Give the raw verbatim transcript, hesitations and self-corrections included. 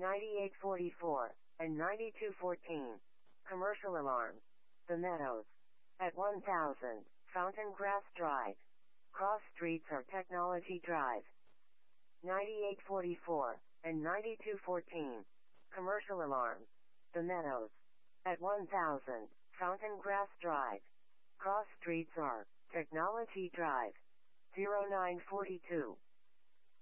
ninety-eight forty-four, and ninety-two fourteen. Commercial alarms. The Meadows. At one thousand, Fountain Grass Drive. Cross streets are Technology Drive. ninety-eight forty-four, and ninety-two fourteen. Commercial alarms. The Meadows. At one thousand, Fountain Grass Drive. Cross streets are Technology Drive. zero nine forty-two.